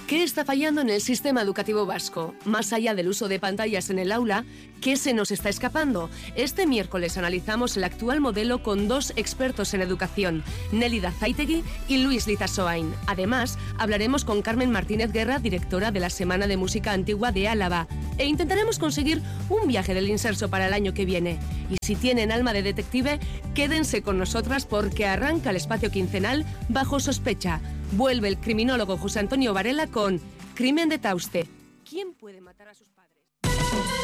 ¿Qué está fallando en el sistema educativo vasco? Más allá del uso de pantallas en el aula, ¿qué se nos está escapando? Este miércoles analizamos el actual modelo con dos expertos en educación, Nélida Zaitegui y Luis Lizasoain. Además, hablaremos con Carmen Martínez Guerra, directora de la Semana de Música Antigua de Álava, e intentaremos conseguir un viaje del Inserso para el año que viene. Y si tienen alma de detective, quédense con nosotras porque arranca el espacio quincenal Bajo Sospecha. Vuelve el criminólogo José Antonio Varela con Crimen de Tauste. ¿Quién puede matar a sus padres?